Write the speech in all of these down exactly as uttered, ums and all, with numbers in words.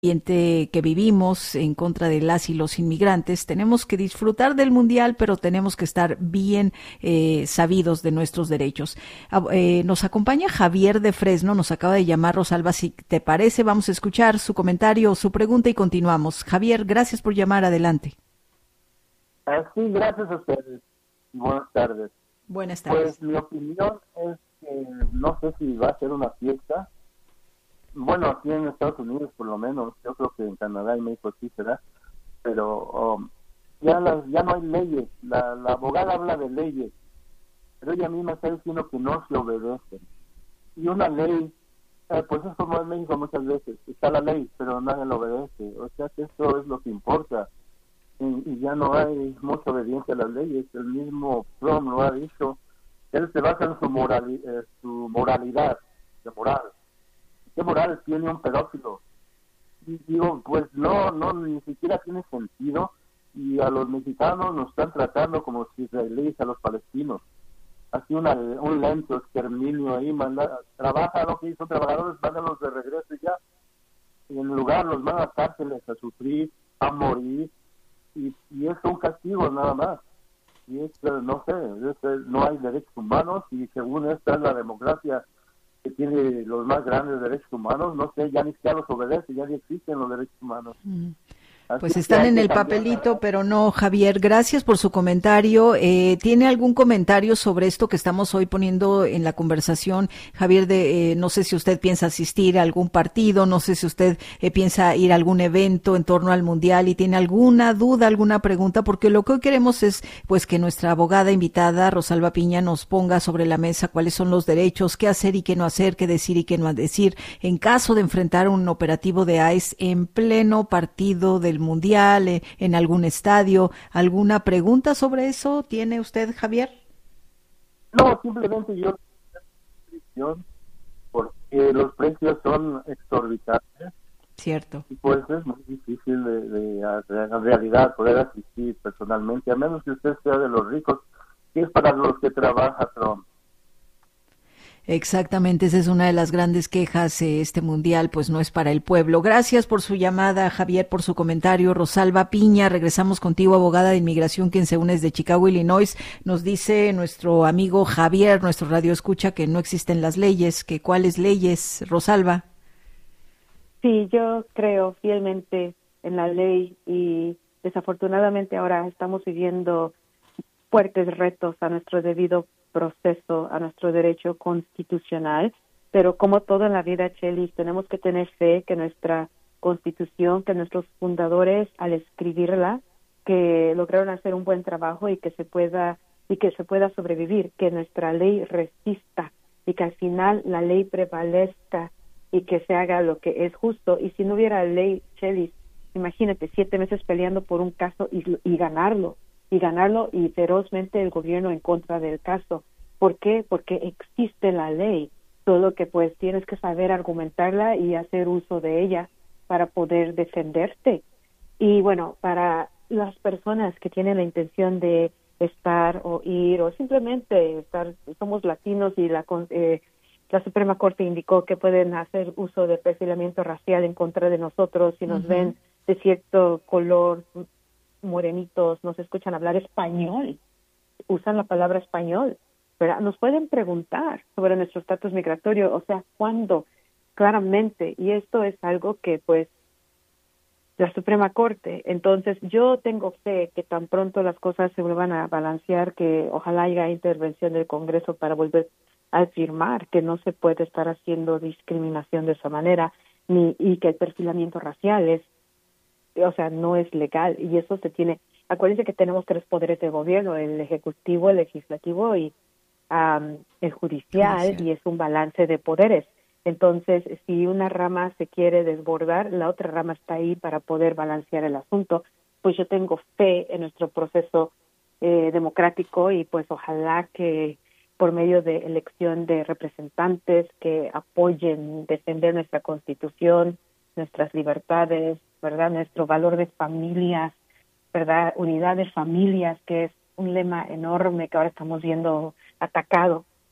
ambiente que vivimos en contra de las y los inmigrantes. Tenemos que disfrutar del mundial, pero tenemos que estar bien eh, sabidos de nuestros derechos. Eh, nos acompaña Javier de Fresno, nos acaba de llamar Rosalba. Si te parece, vamos a escuchar su comentario, su pregunta y continuamos. Javier, gracias por llamar, adelante. Sí, gracias a ustedes. Buenas tardes. Buenas tardes. Pues mi opinión es que no sé si va a ser una fiesta. Bueno, aquí en Estados Unidos por lo menos, yo creo que en Canadá y México sí será, pero um, ya las, ya no hay leyes. La, la abogada habla de leyes, pero ella misma está diciendo que no se obedecen. Y una ley, eh, pues es como en México muchas veces, está la ley, pero nadie la obedece. O sea que eso es lo que importa. Y, y ya no hay mucha obediencia a las leyes. El mismo Trump lo ha dicho. Él se basa en su, morali, eh, su moralidad, de moral. ¿Qué moral tiene un pedófilo? Y digo, pues no, no, ni siquiera tiene sentido. Y a los mexicanos nos están tratando como si israelíes a los palestinos. Así una, un lento exterminio ahí, manda, trabaja lo que hizo trabajadores, mándalos de regreso y ya. Y en lugar los mandan a cárceles a sufrir, a morir. Y, y es un castigo nada más. Y es, no sé, es, no hay derechos humanos y según esta es la democracia que tiene los más grandes derechos humanos, no sé, ya ni siquiera los obedece, ya ni existen los derechos humanos. Mm. Pues están en el papelito, pero no, Javier, gracias por su comentario. Eh, ¿Tiene algún comentario sobre esto que estamos hoy poniendo en la conversación? Javier, de, eh, no sé si usted piensa asistir a algún partido, no sé si usted eh, piensa ir a algún evento en torno al Mundial y tiene alguna duda, alguna pregunta, porque lo que hoy queremos es pues que nuestra abogada invitada, Rosalba Piña, nos ponga sobre la mesa cuáles son los derechos, qué hacer y qué no hacer, qué decir y qué no decir en caso de enfrentar un operativo de I C E en pleno partido del Mundial, eh, en algún estadio. ¿Alguna pregunta sobre eso tiene usted, Javier? No, simplemente yo porque los precios son exorbitantes. Cierto. Y pues es muy difícil de, de, de en realidad poder asistir personalmente, a menos que usted sea de los ricos, que es para los que trabaja Trump. Exactamente, esa es una de las grandes quejas. Eh, este mundial pues no es para el pueblo. Gracias por su llamada, Javier, por su comentario. Rosalba Piña, regresamos contigo, abogada de inmigración, quien se une desde Chicago, Illinois. Nos dice nuestro amigo Javier, nuestro radio escucha, que no existen las leyes. Que ¿cuáles leyes, Rosalba? Sí, yo creo fielmente en la ley y desafortunadamente ahora estamos viviendo fuertes retos a nuestro debido proceso, a nuestro derecho constitucional, pero como todo en la vida, Chelis, tenemos que tener fe que nuestra constitución, que nuestros fundadores al escribirla, que lograron hacer un buen trabajo y que se pueda y que se pueda sobrevivir, que nuestra ley resista y que al final la ley prevalezca y que se haga lo que es justo. Y si no hubiera ley, Chelis, imagínate, siete meses peleando por un caso y, y ganarlo. y ganarlo y ferozmente el gobierno en contra del caso. ¿Por qué? Porque existe la ley, solo que pues tienes que saber argumentarla y hacer uso de ella para poder defenderte. Y bueno, para las personas que tienen la intención de estar o ir o simplemente estar, somos latinos y la eh, la Suprema Corte indicó que pueden hacer uso de perfilamiento racial en contra de nosotros si nos uh-huh. ven de cierto color, morenitos, nos escuchan hablar español, usan la palabra español, ¿verdad? Nos pueden preguntar sobre nuestro estatus migratorio, o sea, ¿cuándo? Claramente, y esto es algo que, pues, la Suprema Corte, entonces yo tengo fe que tan pronto las cosas se vuelvan a balancear, que ojalá haya intervención del Congreso para volver a afirmar que no se puede estar haciendo discriminación de esa manera, ni y que el perfilamiento racial es o sea, no es legal y eso se tiene. Acuérdense que tenemos tres poderes de gobierno, el ejecutivo, el legislativo y um, el judicial, sí, sí. Y es un balance de poderes. Entonces, si una rama se quiere desbordar, la otra rama está ahí para poder balancear el asunto. Pues yo tengo fe en nuestro proceso eh, democrático y pues ojalá que por medio de elección de representantes que apoyen defender nuestra Constitución, nuestras libertades, ¿verdad? Nuestro valor de familias, ¿verdad? Unidad de familias, que es un lema enorme que ahora estamos viendo atacado.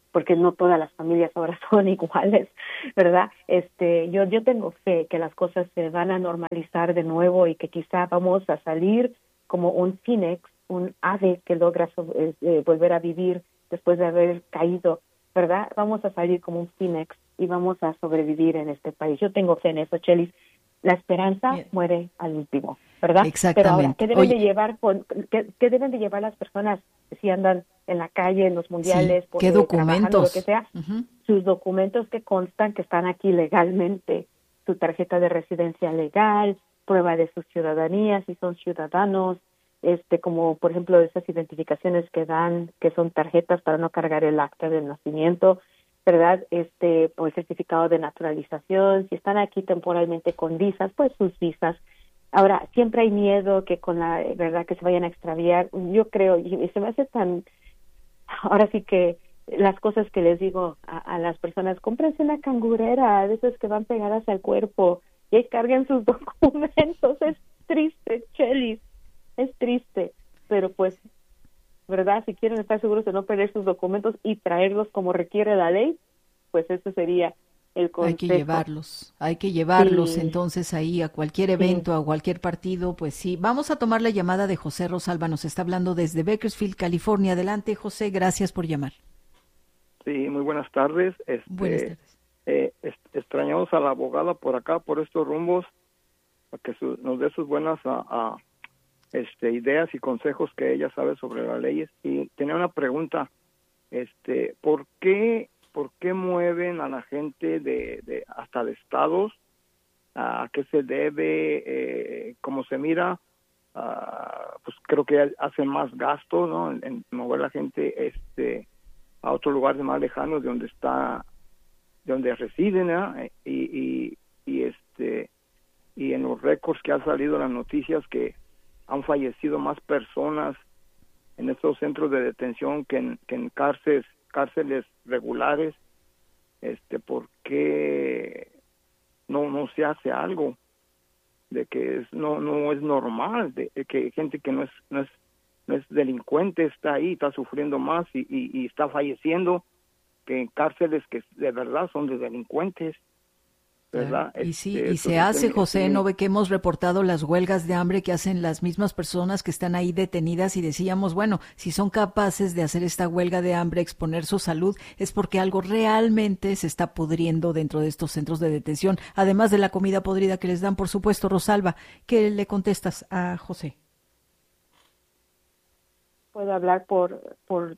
porque no todas las familias ahora son iguales, ¿verdad? Este, yo, yo tengo fe que las cosas se van a normalizar de nuevo y que quizá vamos a salir como un Phoenix, un ave que logra eh, eh, volver a vivir después de haber caído, ¿verdad? Vamos a salir como un Phoenix y vamos a sobrevivir en este país. Yo tengo fe en eso, Chelis. La esperanza Bien. muere al último, ¿verdad? Exactamente. Pero ahora, ¿qué deben Oye, de llevar con, qué, qué deben de llevar las personas si andan en la calle, en los mundiales, sí, ¿qué documentos? Lo que sea? Uh-huh. Sus documentos que constan que están aquí legalmente, su tarjeta de residencia legal, prueba de su ciudadanía, si son ciudadanos, este, como por ejemplo esas identificaciones que dan, que son tarjetas para no cargar el acta del nacimiento, ¿verdad? Este, o el certificado de naturalización, si están aquí temporalmente con visas, pues sus visas. Ahora, siempre hay miedo que con la verdad que se vayan a extraviar. Yo creo, y se me hace tan, ahora sí que las cosas que les digo a, a las personas, cómprense una cangurera, de esas que van pegadas al cuerpo, y ahí carguen sus documentos. Es triste, Chelis, es triste, pero pues, ¿verdad? Si quieren estar seguros de no perder sus documentos y traerlos como requiere la ley, pues eso sería el consejo. Hay que llevarlos, hay que llevarlos sí. entonces ahí a cualquier evento, sí. a cualquier partido, pues sí. Vamos a tomar la llamada de José Rosalba, nos está hablando desde Bakersfield, California. Adelante, José, gracias por llamar. Sí, muy buenas tardes. Este, buenas tardes. Eh, est- extrañamos a la abogada por acá, por estos rumbos, para que su- nos dé sus buenas a, a, este, ideas y consejos que ella sabe sobre las leyes. Y tenía una pregunta, este, ¿por qué, por qué mueven a la gente de, de hasta de estados? ¿A qué se debe? Eh, ¿Cómo se mira? Uh, pues creo que hacen más gasto, ¿no? En, en mover a la gente, este, a otros lugares más lejanos de donde está, de donde residen, ¿eh? y, y, y este, y en los récords que han salido en las noticias que han fallecido más personas en estos centros de detención que en, que en cárceles, cárceles regulares. Este, ¿por qué no no se hace algo? De que es, no no es normal, de, de que gente que no es no es no es delincuente está ahí, está sufriendo más y, y, y está falleciendo que en cárceles que de verdad son de delincuentes, ¿verdad? Y sí, este, y se hace, José, ¿no ve que hemos reportado las huelgas de hambre que hacen las mismas personas que están ahí detenidas? Y decíamos, bueno, si son capaces de hacer esta huelga de hambre, exponer su salud, es porque algo realmente se está pudriendo dentro de estos centros de detención, además de la comida podrida que les dan, por supuesto. Rosalba, ¿qué le contestas a José? Puedo hablar por por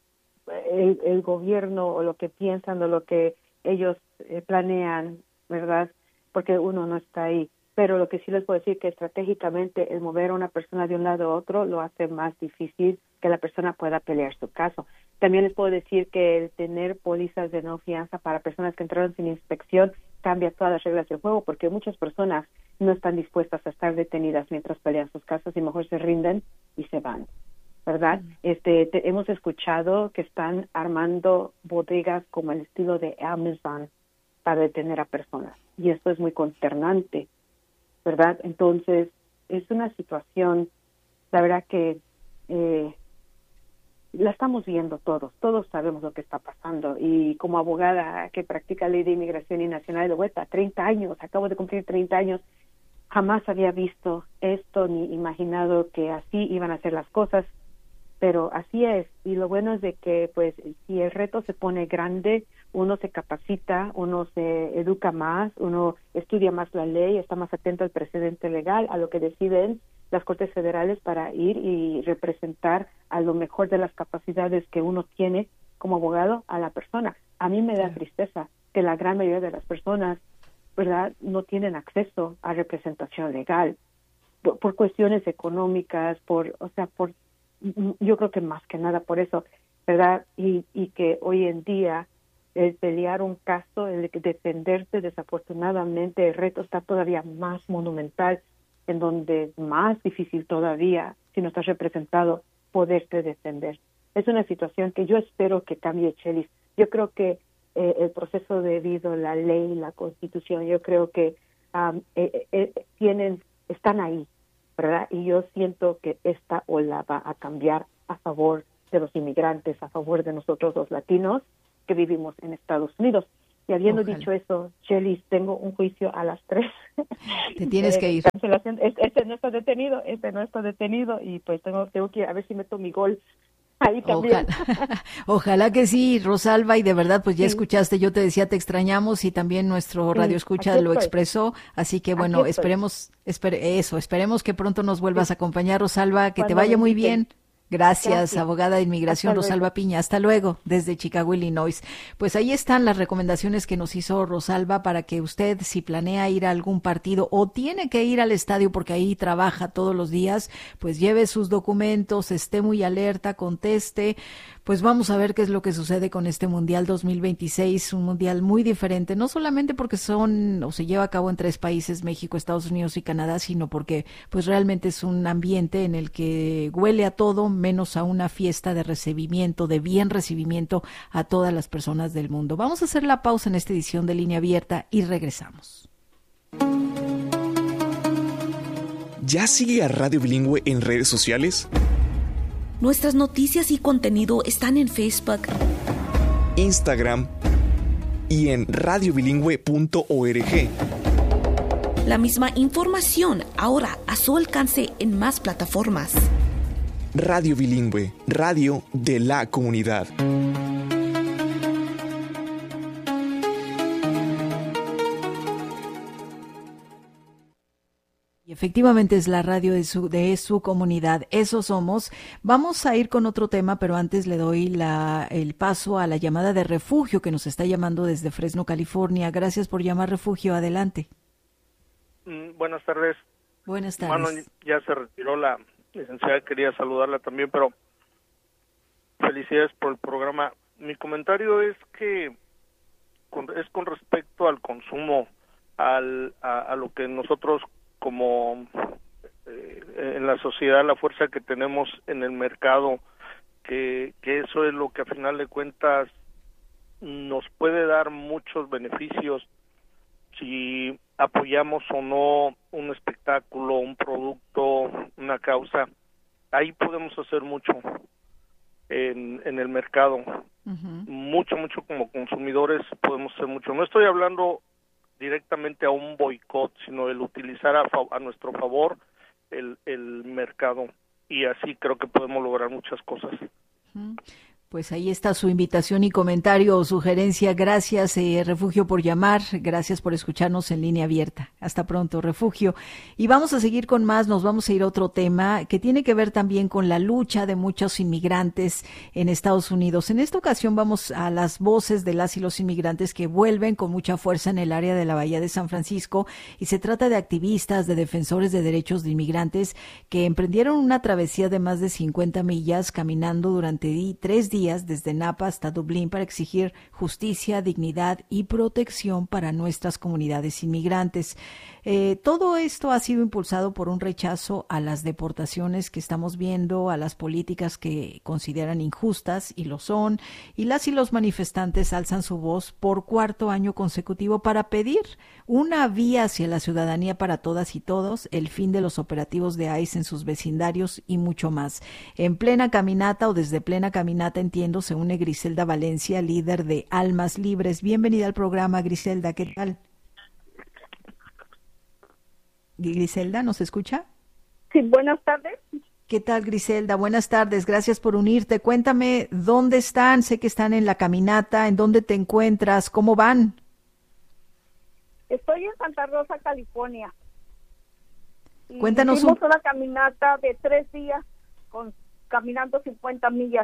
el, el gobierno o lo que piensan o lo que ellos eh, planean, ¿verdad? Porque uno no está ahí. Pero lo que sí les puedo decir que estratégicamente el mover a una persona de un lado a otro lo hace más difícil que la persona pueda pelear su caso. También les puedo decir que el tener pólizas de no fianza para personas que entraron sin inspección cambia todas las reglas del juego, porque muchas personas no están dispuestas a estar detenidas mientras pelean sus casos y mejor se rinden y se van, ¿verdad? Este, te, hemos escuchado que están armando bodegas como el estilo de Amazon para detener a personas, y esto es muy consternante, ¿verdad? Entonces, es una situación, la verdad que eh, la estamos viendo todos, todos sabemos lo que está pasando, y como abogada que practica ley de inmigración y nacional de vuelta, treinta años, acabo de cumplir treinta años, jamás había visto esto ni imaginado que así iban a ser las cosas, pero así es, y lo bueno es de que pues si el reto se pone grande, uno se capacita, uno se educa más, uno estudia más la ley, está más atento al precedente legal, a lo que deciden las Cortes Federales para ir y representar a lo mejor de las capacidades que uno tiene como abogado a la persona. A mí me da tristeza que la gran mayoría de las personas, ¿verdad?, no tienen acceso a representación legal por, por cuestiones económicas, por, o sea, por yo creo que más que nada por eso, ¿verdad? Y, y que hoy en día el pelear un caso, el defenderse, desafortunadamente el reto está todavía más monumental, en donde es más difícil todavía, si no estás representado, poderte defender. Es una situación que yo espero que cambie, Chelis. Yo creo que eh, el proceso debido a la ley, la Constitución, yo creo que um, eh, eh, tienen, están ahí, ¿verdad? Y yo siento que esta ola va a cambiar a favor de los inmigrantes, a favor de nosotros los latinos, que vivimos en Estados Unidos. Y habiendo Ojalá. dicho eso, Chelis, tengo un juicio a las tres. Te tienes que ir. Cancelación. Este, este no está detenido, este no está detenido, y pues tengo, tengo que ir a ver si meto mi gol ahí también. Ojalá, ojalá que sí, Rosalba, y de verdad, pues ya Sí. escuchaste, yo te decía, te extrañamos, y también nuestro Sí, radio escucha aquí lo estoy. expresó, así que bueno, Aquí estoy. esperemos, espere, eso, esperemos que pronto nos vuelvas Sí. a acompañar, Rosalba, que te Cuando vaya me muy inviten. bien. Gracias, Gracias. abogada de inmigración Hasta luego. Rosalba Piña. Hasta luego, desde Chicago, Illinois. Pues ahí están las recomendaciones que nos hizo Rosalba para que usted, si planea ir a algún partido o tiene que ir al estadio porque ahí trabaja todos los días, pues lleve sus documentos, esté muy alerta, conteste. Pues vamos a ver qué es lo que sucede con este Mundial dos mil veintiséis, un mundial muy diferente, no solamente porque son o se lleva a cabo en tres países, México, Estados Unidos y Canadá, sino porque pues realmente es un ambiente en el que huele a todo menos a una fiesta de recibimiento, de bien recibimiento a todas las personas del mundo. Vamos a hacer la pausa en esta edición de Línea Abierta y regresamos. ¿Ya sigue a Radio Bilingüe en redes sociales? Nuestras noticias y contenido están en Facebook, Instagram y en radio bilingüe punto org. la misma información ahora a su alcance en más plataformas. Radio Bilingüe, radio de la comunidad. Y efectivamente es la radio de su, de su comunidad, eso somos. Vamos a ir con otro tema, pero antes le doy la, el paso a la llamada de Refugio, que nos está llamando desde Fresno, California. Gracias por llamar, Refugio, adelante. Mm, buenas tardes. Buenas tardes. Bueno, ya se retiró la licenciada, quería saludarla también, pero felicidades por el programa. Mi comentario es que con, es con respecto al consumo, al, a, a lo que nosotros como eh, en la sociedad, la fuerza que tenemos en el mercado, que, que eso es lo que a final de cuentas nos puede dar muchos beneficios si apoyamos o no un espectáculo, un producto, una causa. Ahí podemos hacer mucho en, en el mercado. Uh-huh. Mucho, mucho como consumidores podemos hacer mucho. No estoy hablando directamente a un boicot, sino el utilizar a, a nuestro favor el, el mercado, y así creo que podemos lograr muchas cosas. Uh-huh. Pues ahí está su invitación y comentario o sugerencia. Gracias, eh, Refugio, por llamar. Gracias por escucharnos en Línea Abierta. Hasta pronto, Refugio. Y vamos a seguir con más. Nos vamos a ir a otro tema que tiene que ver también con la lucha de muchos inmigrantes en Estados Unidos. En esta ocasión vamos a las voces de las y los inmigrantes que vuelven con mucha fuerza en el área de la Bahía de San Francisco, y se trata de activistas, de defensores de derechos de inmigrantes que emprendieron una travesía de más de cincuenta millas caminando durante di- tres días desde Napa hasta Dublín para exigir justicia, dignidad y protección para nuestras comunidades inmigrantes. Eh, todo esto ha sido impulsado por un rechazo a las deportaciones que estamos viendo, a las políticas que consideran injustas, y lo son, y las y los manifestantes alzan su voz por cuarto año consecutivo para pedir una vía hacia la ciudadanía para todas y todos, el fin de los operativos de ICE en sus vecindarios y mucho más. En plena caminata o desde plena caminata, entiendo, se une Griselda Valencia, líder de Almas Libres. Bienvenida al programa, Griselda, ¿qué tal? Griselda, ¿nos escucha? Sí, buenas tardes. ¿Qué tal, Griselda? Buenas tardes, gracias por unirte. Cuéntame, ¿dónde están? Sé que están en la caminata, ¿en dónde te encuentras? ¿Cómo van? Estoy en Santa Rosa, California. Y Cuéntanos hicimos un... una caminata de tres días, con caminando cincuenta millas.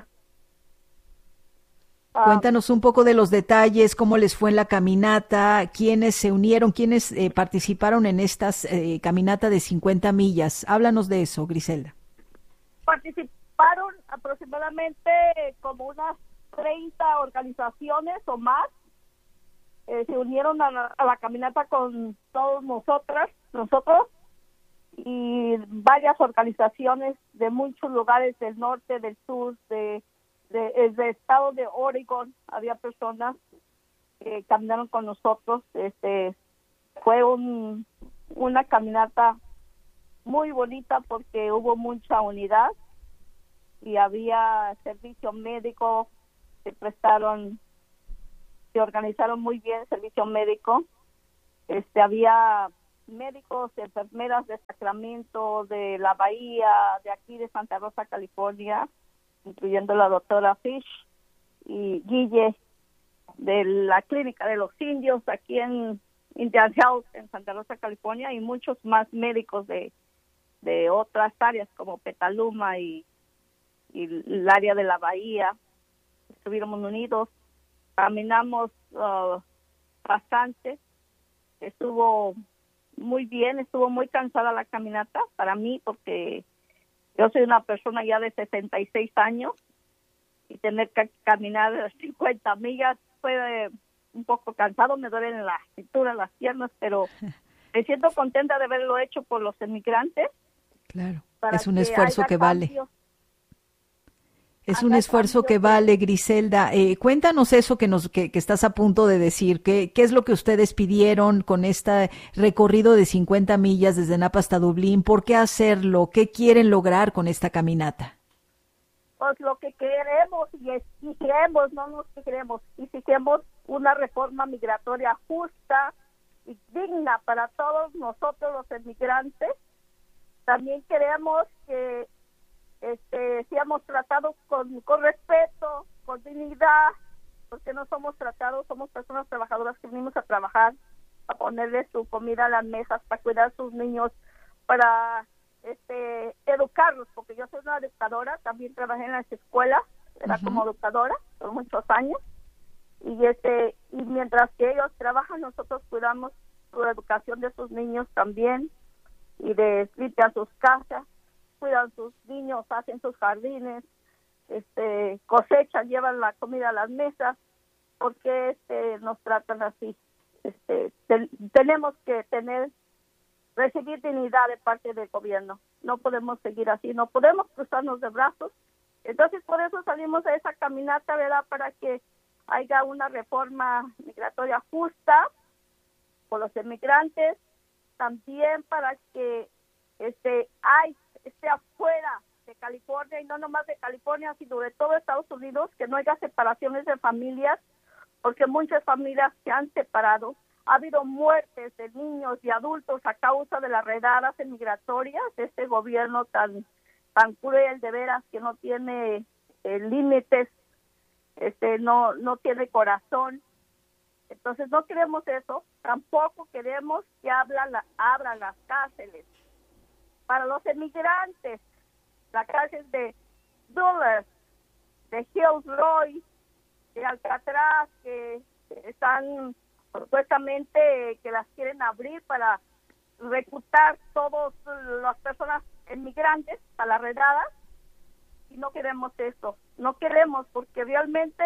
Cuéntanos un poco de los detalles, cómo les fue en la caminata, quiénes se unieron, quiénes eh, participaron en esta eh, caminata de cincuenta millas. Háblanos de eso, Griselda. Participaron aproximadamente como unas treinta organizaciones o más. Eh, se unieron a la, a la caminata con todos nosotras, nosotros, y varias organizaciones de muchos lugares del norte, del sur, de de, de estado de Oregon. Había personas que caminaron con nosotros. Este fue un una caminata muy bonita porque hubo mucha unidad y había servicio médico, se prestaron se organizaron muy bien el servicio médico. Este, había médicos, enfermeras de Sacramento, de la Bahía, de aquí de Santa Rosa, California, incluyendo la doctora Fish y Guille, de la Clínica de los Indios, aquí en Indian Health, en Santa Rosa, California, y muchos más médicos de, de otras áreas, como Petaluma y, y el área de la Bahía. Estuvimos unidos, caminamos uh, bastante, estuvo muy bien, estuvo muy cansada la caminata para mí, porque yo soy una persona ya de sesenta y seis años, y tener que caminar cincuenta millas fue un poco cansado, me duelen la cintura, las piernas, pero me siento contenta de haberlo hecho por los inmigrantes. Claro, es un esfuerzo que vale. Cambios. Es un esfuerzo que vale, Griselda. Eh, cuéntanos eso que nos que, que estás a punto de decir. ¿Qué, ¿Qué es lo que ustedes pidieron con este recorrido de cincuenta millas desde Napa hasta Dublín? ¿Por qué hacerlo? ¿Qué quieren lograr con esta caminata? Pues lo que queremos y exigimos, no nos queremos, exigimos una reforma migratoria justa y digna para todos nosotros los inmigrantes. También queremos que este, seamos tratados con, con respeto, con dignidad, porque no somos tratados, somos personas trabajadoras que venimos a trabajar, a ponerle su comida a las mesas, para cuidar a sus niños, para este educarlos, porque yo soy una educadora, también trabajé en las escuelas, era uh-huh. como educadora por muchos años, y este y mientras que ellos trabajan, nosotros cuidamos la educación de sus niños también, y de limpian sus casas, cuidan sus niños, hacen sus jardines, este cosechan, llevan la comida a las mesas, porque este nos tratan así. Este te, tenemos que tener recibir dignidad de parte del gobierno. No podemos seguir así, no podemos cruzarnos de brazos. Entonces, por eso salimos a esa caminata, ¿verdad? Para que haya una reforma migratoria justa por los inmigrantes, también para que este hay esté afuera de California, y no nomás de California, sino de todo Estados Unidos, que no haya separaciones de familias, porque muchas familias se han separado. Ha habido muertes de niños y adultos a causa de las redadas migratorias de este gobierno tan tan cruel, de veras, que no tiene eh, límites, este no no tiene corazón. Entonces no queremos eso, tampoco queremos que abran, la, abran las cárceles para los inmigrantes, la cárcel de Dulles, de Hills Roy, de Alcatraz, que están supuestamente que las quieren abrir para reclutar todas las personas inmigrantes para las redadas, y no queremos eso, no queremos, porque realmente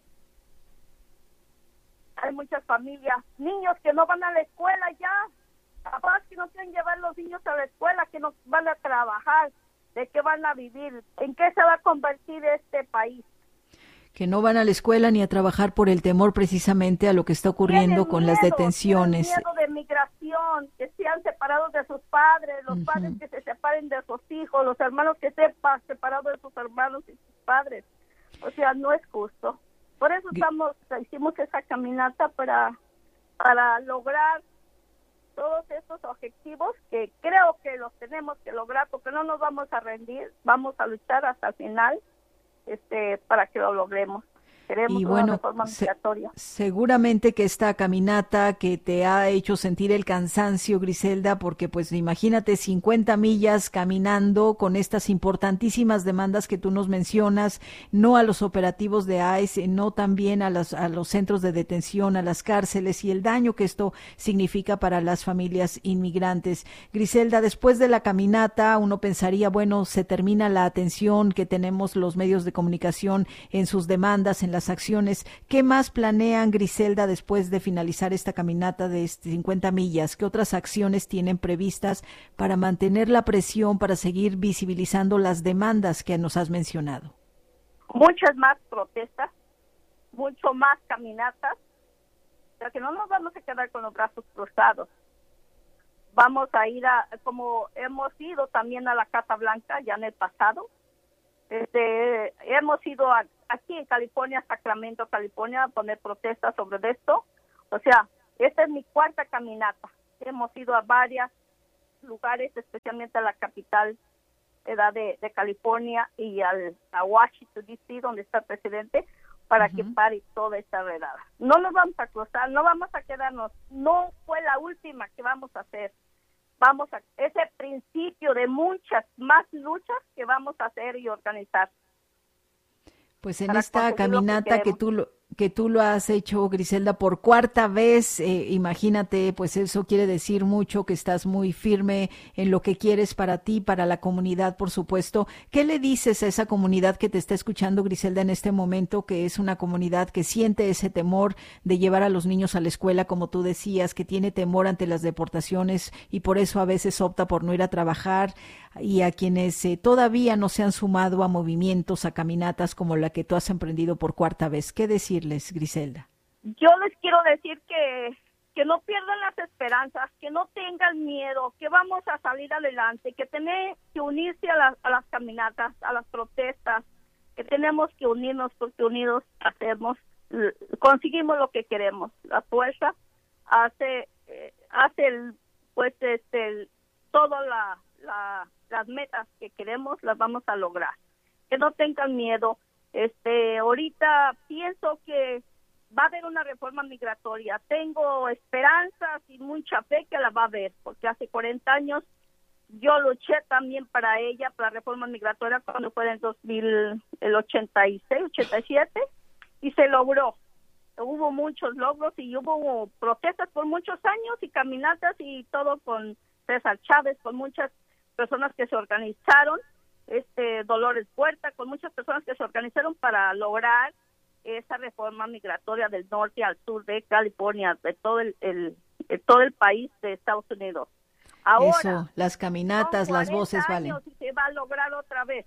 hay muchas familias, niños que no van a la escuela ya, papás que no quieren llevar los niños a la escuela, que no van a trabajar, ¿de qué van a vivir? ¿En qué se va a convertir este país? Que no van a la escuela ni a trabajar por el temor precisamente a lo que está ocurriendo con miedo, las detenciones. Tienen miedo de migración, que sean separados de sus padres, los uh-huh. padres que se separen de sus hijos, los hermanos que sepan separados de sus hermanos y sus padres. O sea, no es justo. Por eso estamos, hicimos esa caminata para, para lograr todos estos objetivos, que creo que los tenemos que lograr, porque no nos vamos a rendir, vamos a luchar hasta el final. Este, para que lo logremos. Queremos y una bueno, reforma migratoria. Se, seguramente que esta caminata que te ha hecho sentir el cansancio, Griselda, porque pues imagínate cincuenta millas caminando con estas importantísimas demandas que tú nos mencionas, no a los operativos de I C E, no también a los, a los centros de detención, a las cárceles, y el daño que esto significa para las familias inmigrantes. Griselda, después de la caminata uno pensaría, bueno, se termina la atención que tenemos los medios de comunicación en sus demandas, en las acciones. ¿Qué más planean, Griselda, después de finalizar esta caminata de cincuenta millas? ¿Qué otras acciones tienen previstas para mantener la presión, para seguir visibilizando las demandas que nos has mencionado? Muchas más protestas, mucho más caminatas, pero que no nos vamos a quedar con los brazos cruzados. Vamos a ir a, como hemos ido también a la Casa Blanca ya en el pasado, Este, hemos ido a, aquí en California, Sacramento, California, a poner protestas sobre esto. O sea, esta es mi cuarta caminata. Hemos ido a varios lugares, especialmente a la capital de, de California y al, a Washington, D C, donde está el presidente, para uh-huh. que pare toda esta redada. No nos vamos a cruzar, no vamos a quedarnos. No fue la última que vamos a hacer. Vamos a, es el principio de muchas más luchas que vamos a hacer y organizar. Pues en esta caminata que, que tú lo que tú lo has hecho, Griselda, por cuarta vez, eh, imagínate, pues eso quiere decir mucho, que estás muy firme en lo que quieres para ti, para la comunidad, por supuesto. ¿Qué le dices a esa comunidad que te está escuchando, Griselda, en este momento, que es una comunidad que siente ese temor de llevar a los niños a la escuela, como tú decías, que tiene temor ante las deportaciones y por eso a veces opta por no ir a trabajar, y a quienes eh, todavía no se han sumado a movimientos, a caminatas como la que tú has emprendido por cuarta vez? ¿Qué decirles, Griselda? Yo les quiero decir que, que no pierdan las esperanzas, que no tengan miedo, que vamos a salir adelante, que tienen que unirse a las, a las caminatas, a las protestas, que tenemos que unirnos porque unidos hacemos, conseguimos lo que queremos. La fuerza hace, eh, hace el, pues este, el, toda la, la las metas que queremos las vamos a lograr. Que no tengan miedo. Este, ahorita pienso que va a haber una reforma migratoria. Tengo esperanzas y mucha fe que la va a haber, porque hace cuarenta años yo luché también para ella, para la reforma migratoria, cuando fue en dos mil, el ochenta y seis, ochenta y siete, y se logró. Hubo muchos logros y hubo protestas por muchos años y caminatas y todo con César Chávez, con muchas personas que se organizaron, este Dolores Puerta, con muchas personas que se organizaron para lograr esa reforma migratoria del norte al sur de California, de todo el, el de todo el país de Estados Unidos. Ahora, eso, las caminatas, las voces valen. Y se va a lograr otra vez.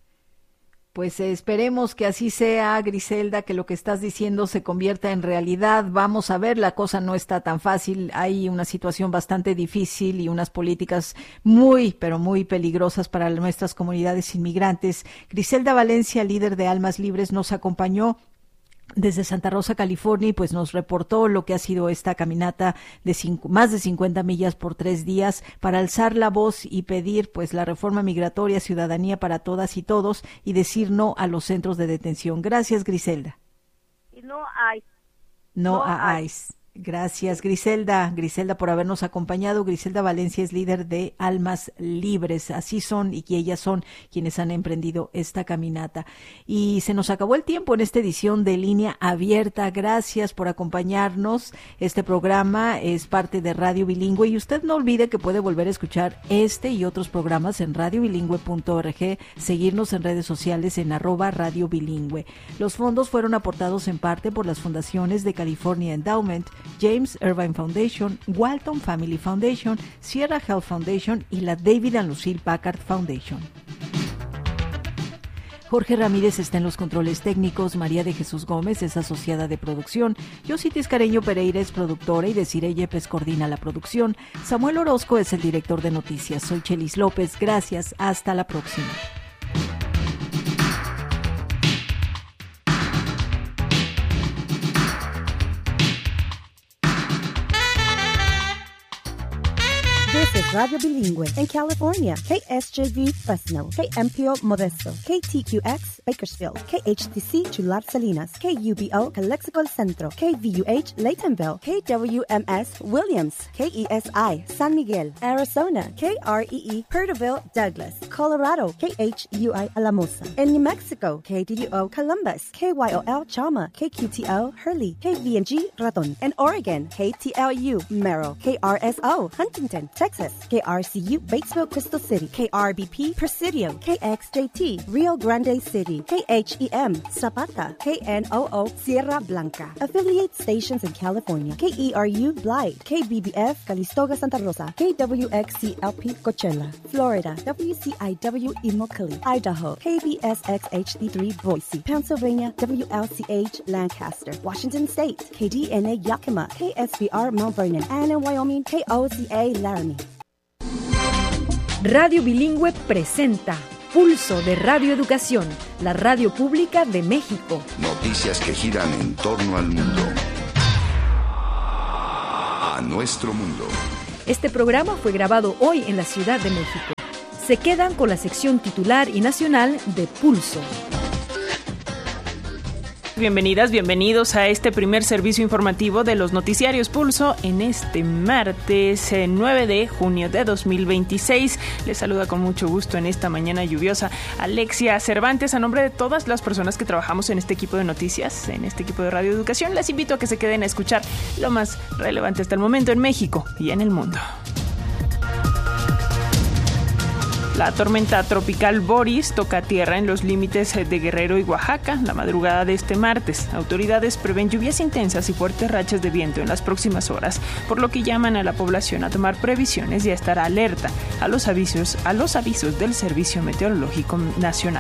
Pues eh, esperemos que así sea, Griselda, que lo que estás diciendo se convierta en realidad. Vamos a ver, la cosa no está tan fácil. Hay una situación bastante difícil y unas políticas muy, pero muy peligrosas para nuestras comunidades inmigrantes. Griselda Valencia, líder de Almas Libres, nos acompañó desde Santa Rosa, California, y pues nos reportó lo que ha sido esta caminata de cinco, más de cincuenta millas por tres días para alzar la voz y pedir pues la reforma migratoria, ciudadanía para todas y todos, y decir no a los centros de detención. Gracias, Griselda. Y no hay. No, no a ICE. Gracias, Griselda. Griselda, por habernos acompañado. Griselda Valencia es líder de Almas Libres. Así son, y que ellas son quienes han emprendido esta caminata. Y se nos acabó el tiempo en esta edición de Línea Abierta. Gracias por acompañarnos. Este programa es parte de Radio Bilingüe, y usted no olvide que puede volver a escuchar este y otros programas en radio bilingüe punto org, seguirnos en redes sociales en arroba Radio Bilingüe. Los fondos fueron aportados en parte por las fundaciones de California Endowment, James Irvine Foundation, Walton Family Foundation, Sierra Health Foundation y la David and Lucille Packard Foundation. Jorge Ramírez está en los controles técnicos, María de Jesús Gómez es asociada de producción, Yossi Tiscareño Pereira es productora y Desiree Yepes coordina la producción, Samuel Orozco es el director de noticias. Soy Chelis López, gracias, hasta la próxima. This is Radio Bilingüe in California. K S J V Fresno, K M P O Modesto, K T Q X Bakersfield, K H T C Chular Salinas, K U B O Calexico El Centro, K V U H Laytonville, K W M S Williams, K E S I San Miguel, Arizona, K R E E Perterville Douglas, Colorado, K H U I Alamosa. In New Mexico, K D D O Columbus, K Y O L Chama, K Q T O Hurley, K V N G Raton. In Oregon, K T L U Merrill, K R S O Huntington, Texas, K R C U Batesville Crystal City, K R B P Presidio, K X J T Rio Grande City, K H E M Zapata, K N O O Sierra Blanca. Affiliate stations in California, K E R U Blythe, K B B F Calistoga Santa Rosa, K W X C L P Coachella, Florida, W C I W Immokalee, Idaho, K B S X H D three Boise, Pennsylvania, W L C H Lancaster, Washington State, K D N A Yakima, K S B R Mount Vernon, and in Wyoming, K O C A Laramie. Radio Bilingüe presenta Pulso de Radio Educación, la radio pública de México. Noticias que giran en torno al mundo. A nuestro mundo. Este programa fue grabado hoy en la Ciudad de México. Se quedan con la sección titular y nacional de Pulso. Bienvenidas, bienvenidos a este primer servicio informativo de los noticiarios Pulso en este martes nueve de junio de dos mil veintiséis. Les saluda con mucho gusto en esta mañana lluviosa Alexia Cervantes. A nombre de todas las personas que trabajamos en este equipo de noticias, en este equipo de Radio Educación, les invito a que se queden a escuchar lo más relevante hasta el momento en México y en el mundo. La tormenta tropical Boris toca tierra en los límites de Guerrero y Oaxaca la madrugada de este martes. Autoridades prevén lluvias intensas y fuertes rachas de viento en las próximas horas, por lo que llaman a la población a tomar previsiones y a estar alerta a los avisos, a los avisos del Servicio Meteorológico Nacional.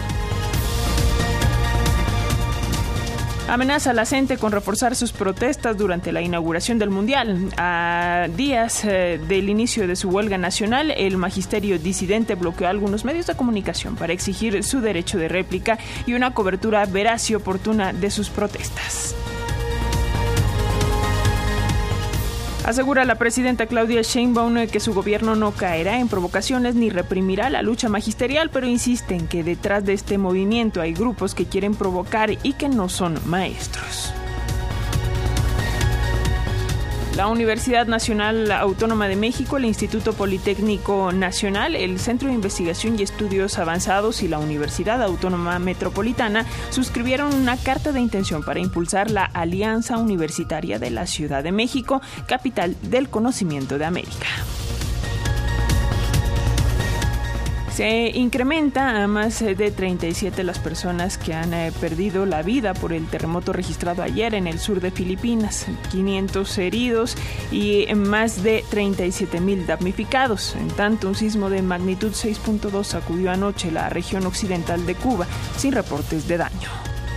Amenaza la CENTE con reforzar sus protestas durante la inauguración del Mundial. A días eh, del inicio de su huelga nacional, el magisterio disidente bloqueó algunos medios de comunicación para exigir su derecho de réplica y una cobertura veraz y oportuna de sus protestas. Asegura la presidenta Claudia Sheinbaum que su gobierno no caerá en provocaciones ni reprimirá la lucha magisterial, pero insiste en que detrás de este movimiento hay grupos que quieren provocar y que no son maestros. La Universidad Nacional Autónoma de México, el Instituto Politécnico Nacional, el Centro de Investigación y Estudios Avanzados y la Universidad Autónoma Metropolitana suscribieron una carta de intención para impulsar la Alianza Universitaria de la Ciudad de México, capital del conocimiento de América. Se incrementa a más de treinta y siete las personas que han eh, perdido la vida por el terremoto registrado ayer en el sur de Filipinas, quinientos heridos y más de treinta y siete mil damnificados. En tanto, un sismo de magnitud seis punto dos sacudió anoche la región occidental de Cuba, sin reportes de daño.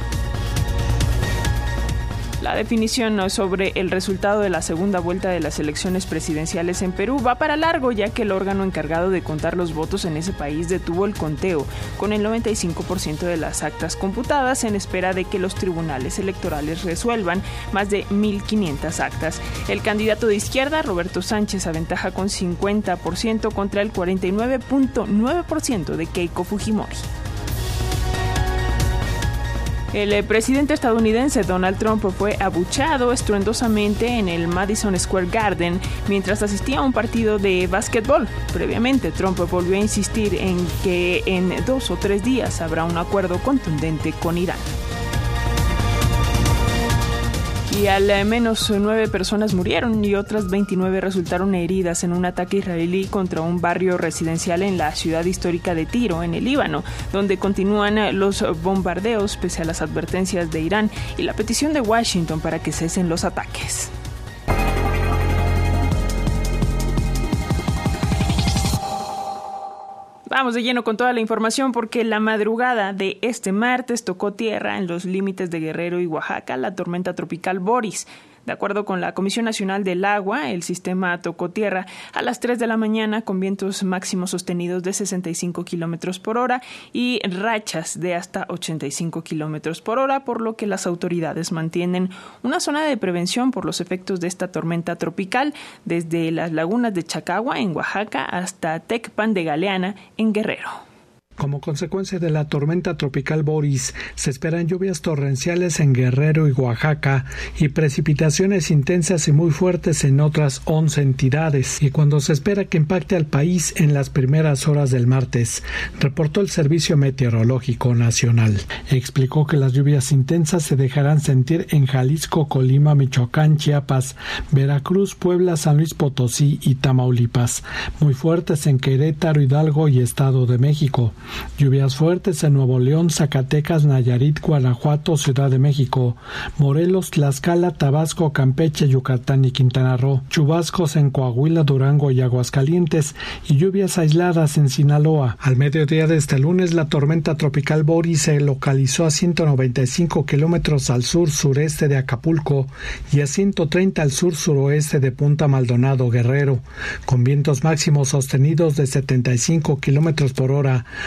La definición sobre el resultado de la segunda vuelta de las elecciones presidenciales en Perú va para largo, ya que el órgano encargado de contar los votos en ese país detuvo el conteo, con el noventa y cinco por ciento de las actas computadas, en espera de que los tribunales electorales resuelvan más de mil quinientas actas. El candidato de izquierda, Roberto Sánchez, aventaja con cincuenta por ciento contra el cuarenta y nueve punto nueve por ciento de Keiko Fujimori. El presidente estadounidense Donald Trump fue abucheado estruendosamente en el Madison Square Garden mientras asistía a un partido de básquetbol. Previamente, Trump volvió a insistir en que en dos o tres días habrá un acuerdo contundente con Irán. Y al menos nueve personas murieron y otras veintinueve resultaron heridas en un ataque israelí contra un barrio residencial en la ciudad histórica de Tiro, en el Líbano, donde continúan los bombardeos pese a las advertencias de Irán y la petición de Washington para que cesen los ataques. Vamos de lleno con toda la información porque la madrugada de este martes tocó tierra en los límites de Guerrero y Oaxaca la tormenta tropical Boris. De acuerdo con la Comisión Nacional del Agua, el sistema tocó tierra a las tres de la mañana con vientos máximos sostenidos de sesenta y cinco kilómetros por hora y rachas de hasta ochenta y cinco kilómetros por hora, por lo que las autoridades mantienen una zona de prevención por los efectos de esta tormenta tropical desde las lagunas de Chacagua en Oaxaca hasta Tecpan de Galeana en Guerrero. Como consecuencia de la tormenta tropical Boris, se esperan lluvias torrenciales en Guerrero y Oaxaca y precipitaciones intensas y muy fuertes en otras once entidades, y cuando se espera que impacte al país en las primeras horas del martes, reportó el Servicio Meteorológico Nacional. Explicó que las lluvias intensas se dejarán sentir en Jalisco, Colima, Michoacán, Chiapas, Veracruz, Puebla, San Luis Potosí y Tamaulipas, muy fuertes en Querétaro, Hidalgo y Estado de México. Lluvias fuertes en Nuevo León, Zacatecas, Nayarit, Guanajuato, Ciudad de México, Morelos, Tlaxcala, Tabasco, Campeche, Yucatán y Quintana Roo. Chubascos en Coahuila, Durango y Aguascalientes y lluvias aisladas en Sinaloa. Al mediodía de este lunes, la tormenta tropical Boris se localizó a ciento noventa y cinco kilómetros al sur-sureste de Acapulco y a ciento treinta al sur-suroeste de Punta Maldonado, Guerrero, con vientos máximos sostenidos de setenta y cinco kilómetros por hora,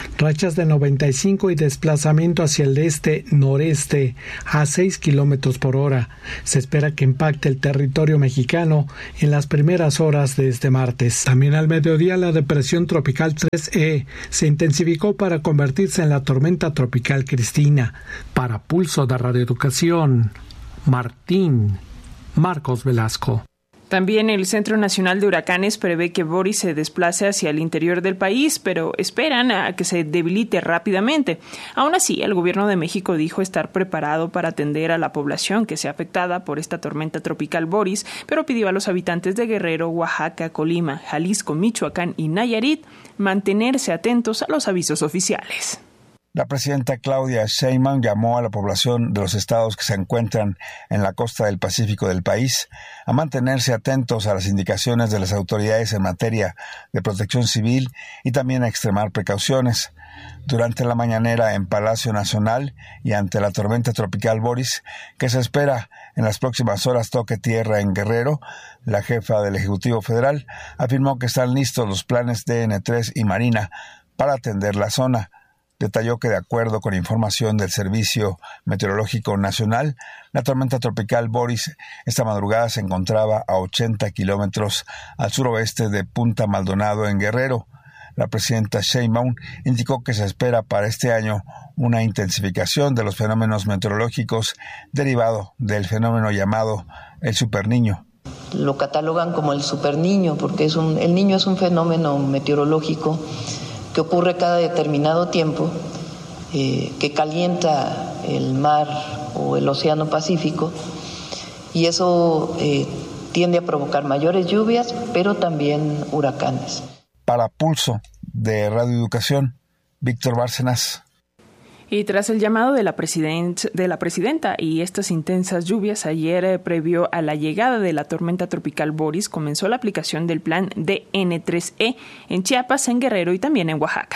rachas de noventa y cinco y desplazamiento hacia el este-noreste a seis kilómetros por hora. Se espera que impacte el territorio mexicano en las primeras horas de este martes. También al mediodía la depresión tropical tres E se intensificó para convertirse en la tormenta tropical Cristina. Para Pulso de Radio Educación, Martín Marcos Velasco. También el Centro Nacional de Huracanes prevé que Boris se desplace hacia el interior del país, pero esperan a que se debilite rápidamente. Aún así, el gobierno de México dijo estar preparado para atender a la población que sea afectada por esta tormenta tropical Boris, pero pidió a los habitantes de Guerrero, Oaxaca, Colima, Jalisco, Michoacán y Nayarit mantenerse atentos a los avisos oficiales. La presidenta Claudia Sheinbaum llamó a la población de los estados que se encuentran en la costa del Pacífico del país a mantenerse atentos a las indicaciones de las autoridades en materia de protección civil y también a extremar precauciones. Durante la mañanera en Palacio Nacional y ante la tormenta tropical Boris, que se espera en las próximas horas toque tierra en Guerrero, la jefa del Ejecutivo Federal afirmó que están listos los planes D N tres y Marina para atender la zona. Detalló que de acuerdo con información del Servicio Meteorológico Nacional, la tormenta tropical Boris esta madrugada se encontraba a ochenta kilómetros al suroeste de Punta Maldonado en Guerrero. La presidenta Sheinbaum indicó que se espera para este año una intensificación de los fenómenos meteorológicos derivado del fenómeno llamado el superniño. Lo catalogan como el superniño porque es un, el niño es un fenómeno meteorológico que ocurre cada determinado tiempo, eh, que calienta el mar o el océano Pacífico, y eso eh, tiende a provocar mayores lluvias, pero también huracanes. Para Pulso de Radio Educación, Víctor Bárcenas. Y tras el llamado de la, president, de la presidenta y estas intensas lluvias, ayer, eh, previo a la llegada de la tormenta tropical Boris, comenzó la aplicación del plan D N tres E en Chiapas, en Guerrero y también en Oaxaca.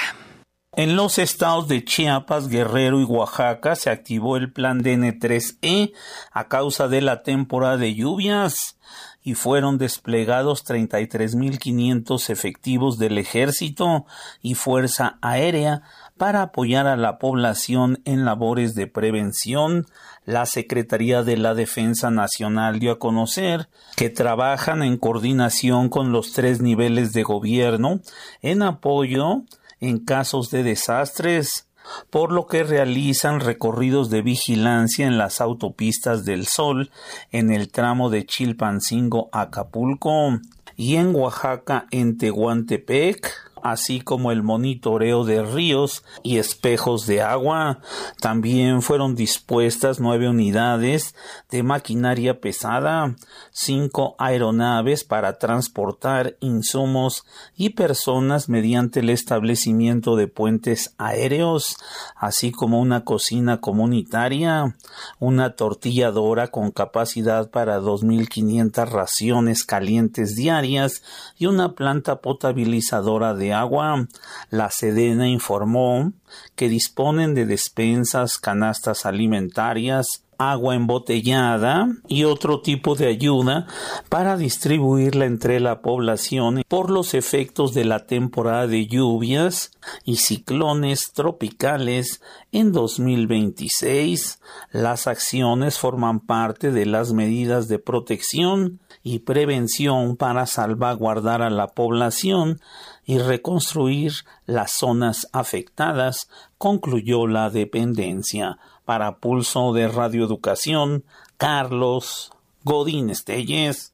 En los estados de Chiapas, Guerrero y Oaxaca se activó el plan D N tres E a causa de la temporada de lluvias y fueron desplegados treinta y tres mil quinientos efectivos del Ejército y Fuerza Aérea para apoyar a la población en labores de prevención. La Secretaría de la Defensa Nacional dio a conocer que trabajan en coordinación con los tres niveles de gobierno en apoyo en casos de desastres, por lo que realizan recorridos de vigilancia en las autopistas del Sol, en el tramo de Chilpancingo a Acapulco, y en Oaxaca en Tehuantepec, así como el monitoreo de ríos y espejos de agua. También fueron dispuestas nueve unidades de maquinaria pesada, cinco aeronaves para transportar insumos y personas mediante el establecimiento de puentes aéreos, así como una cocina comunitaria, una tortilladora con capacidad para dos mil quinientas raciones calientes diarias y una planta potabilizadora de agua. La Sedena informó que disponen de despensas, canastas alimentarias, agua embotellada y otro tipo de ayuda para distribuirla entre la población por los efectos de la temporada de lluvias y ciclones tropicales en dos mil veintiséis. Las acciones forman parte de las medidas de protección y prevención para salvaguardar a la población y reconstruir las zonas afectadas, concluyó la dependencia. Para Pulso de Radio Educación, Carlos Godín Estelles.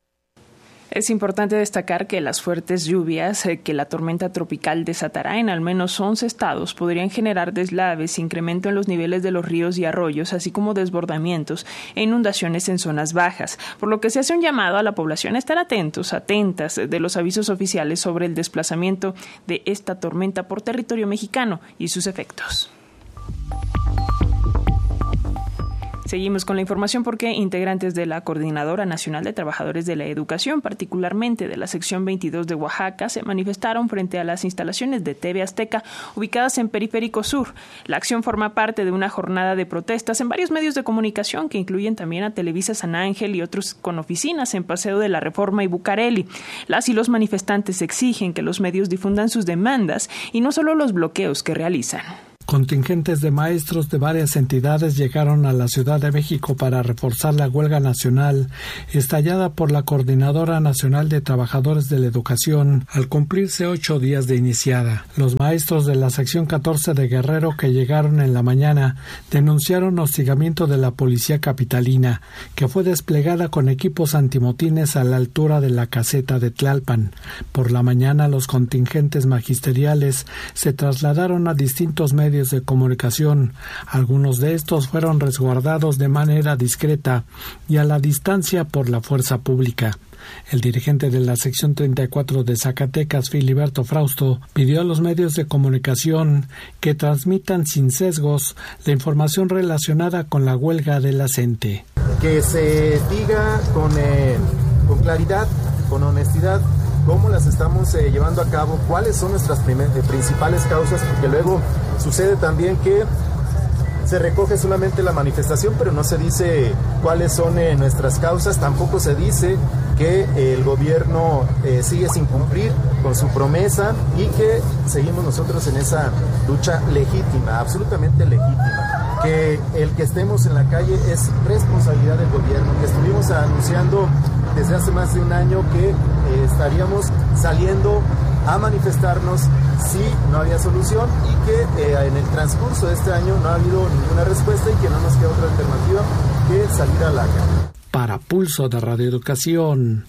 Es importante destacar que las fuertes lluvias eh, que la tormenta tropical desatará en al menos once estados podrían generar deslaves, incremento en los niveles de los ríos y arroyos, así como desbordamientos e inundaciones en zonas bajas, por lo que se hace un llamado a la población a estar atentos, atentas de los avisos oficiales sobre el desplazamiento de esta tormenta por territorio mexicano y sus efectos. Seguimos con la información porque integrantes de la Coordinadora Nacional de Trabajadores de la Educación, particularmente de la sección veintidós de Oaxaca, se manifestaron frente a las instalaciones de T V Azteca ubicadas en Periférico Sur. La acción forma parte de una jornada de protestas en varios medios de comunicación que incluyen también a Televisa San Ángel y otros con oficinas en Paseo de la Reforma y Bucareli. Las y los manifestantes exigen que los medios difundan sus demandas y no solo los bloqueos que realizan. Contingentes de maestros de varias entidades llegaron a la Ciudad de México para reforzar la huelga nacional estallada por la Coordinadora Nacional de Trabajadores de la Educación al cumplirse ocho días de iniciada. Los maestros de la sección catorce de Guerrero que llegaron en la mañana denunciaron hostigamiento de la policía capitalina, que fue desplegada con equipos antimotines a la altura de la caseta de Tlalpan. Por la mañana los contingentes magisteriales se trasladaron a distintos medios de comunicación. Algunos de estos fueron resguardados de manera discreta y a la distancia por la fuerza pública. El dirigente de la sección treinta y cuatro de Zacatecas, Filiberto Frausto, pidió a los medios de comunicación que transmitan sin sesgos la información relacionada con la huelga de la CENTE. Que se diga con, eh, con claridad, con honestidad, cómo las estamos eh, llevando a cabo, cuáles son nuestras primer, eh, principales causas, porque luego sucede también que se recoge solamente la manifestación, pero no se dice cuáles son eh, nuestras causas, tampoco se dice que eh, el gobierno eh, sigue sin cumplir con su promesa y que seguimos nosotros en esa lucha legítima, absolutamente legítima. Que el que estemos en la calle es responsabilidad del gobierno, que estuvimos anunciando desde hace más de un año que eh, estaríamos saliendo a manifestarnos si no había solución y que eh, en el transcurso de este año no ha habido ninguna respuesta y que no nos queda otra alternativa que salir a la calle. Para Pulso de Radio Educación,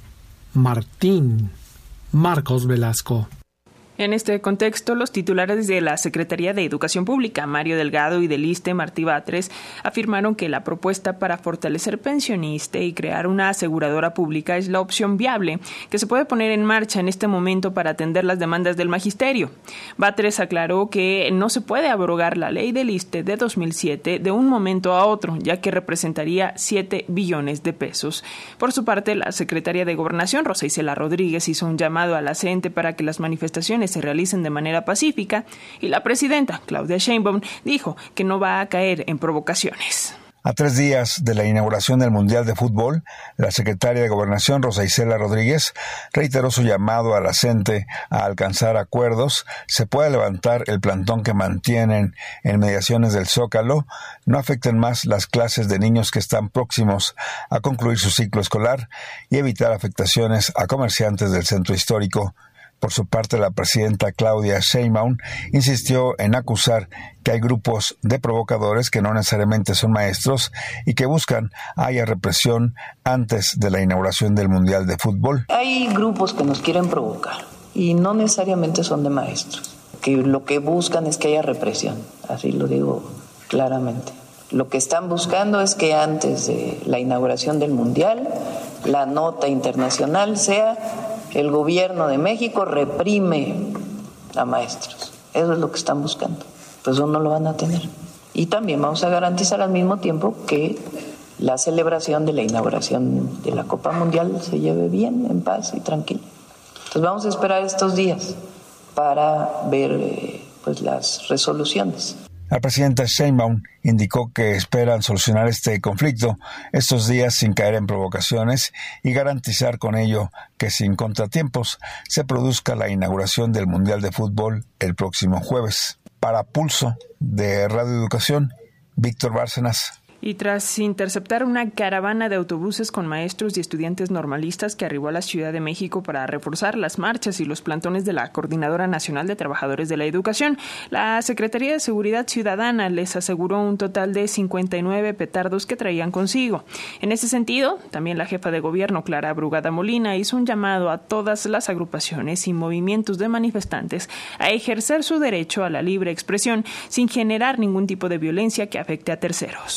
Martín Marcos Velasco. En este contexto, los titulares de la Secretaría de Educación Pública, Mario Delgado, y del ISSSTE, Martí Batres, afirmaron que la propuesta para fortalecer Pensioniste y crear una aseguradora pública es la opción viable que se puede poner en marcha en este momento para atender las demandas del magisterio. Batres aclaró que no se puede abrogar la ley del ISSSTE de dos mil siete de un momento a otro, ya que representaría siete billones de pesos. Por su parte, la secretaria de Gobernación, Rosa Isela Rodríguez, hizo un llamado a la CENTE para que las manifestaciones se realicen de manera pacífica, y la presidenta, Claudia Sheinbaum, dijo que no va a caer en provocaciones. A tres días de la inauguración del Mundial de Fútbol, la secretaria de Gobernación, Rosa Isela Rodríguez, reiteró su llamado a la CENTE a alcanzar acuerdos, se pueda levantar el plantón que mantienen en mediaciones del Zócalo, no afecten más las clases de niños que están próximos a concluir su ciclo escolar y evitar afectaciones a comerciantes del centro histórico. Por su parte, la presidenta Claudia Sheinbaum insistió en acusar que hay grupos de provocadores que no necesariamente son maestros y que buscan haya represión antes de la inauguración del Mundial de Fútbol. Hay grupos que nos quieren provocar y no necesariamente son de maestros, que lo que buscan es que haya represión, así lo digo claramente. Lo que están buscando es que antes de la inauguración del Mundial, la nota internacional sea: el gobierno de México reprime a maestros. Eso es lo que están buscando. Pues eso no lo van a tener. Y también vamos a garantizar al mismo tiempo que la celebración de la inauguración de la Copa Mundial se lleve bien, en paz y tranquilo. Entonces vamos a esperar estos días para ver eh, pues las resoluciones. La presidenta Sheinbaum indicó que esperan solucionar este conflicto estos días sin caer en provocaciones y garantizar con ello que sin contratiempos se produzca la inauguración del Mundial de Fútbol el próximo jueves. Para Pulso de Radio Educación, Víctor Bárcenas. Y tras interceptar una caravana de autobuses con maestros y estudiantes normalistas que arribó a la Ciudad de México para reforzar las marchas y los plantones de la Coordinadora Nacional de Trabajadores de la Educación, la Secretaría de Seguridad Ciudadana les aseguró un total de cincuenta y nueve petardos que traían consigo. En ese sentido, también la jefa de gobierno, Clara Brugada Molina, hizo un llamado a todas las agrupaciones y movimientos de manifestantes a ejercer su derecho a la libre expresión sin generar ningún tipo de violencia que afecte a terceros.